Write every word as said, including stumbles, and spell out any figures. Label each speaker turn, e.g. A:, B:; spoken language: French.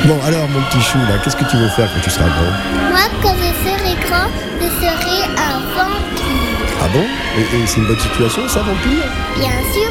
A: Bon, alors, mon petit chou, là, qu'est-ce que tu veux faire quand tu seras grand?
B: Moi, quand je serai grand, je serai un vampire.
A: Ah bon? Et, et c'est une bonne situation, ça, vampire?
B: Bien sûr.